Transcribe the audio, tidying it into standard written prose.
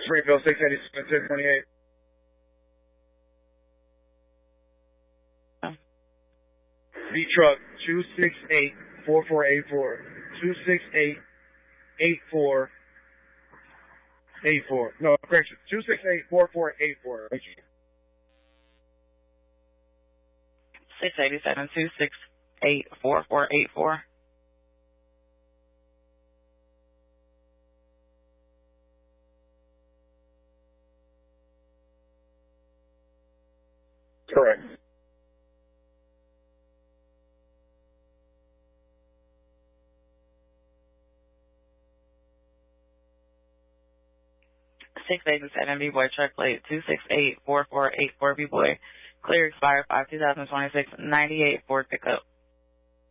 Springfield 687 1028. B truck 268-4484. 268-8484. No, correction. 268-4484. 687-268-4484. Correct. B-Boy truck plate 268-4484 B-Boy. Clear expired 5/2026, 98 Ford pickup.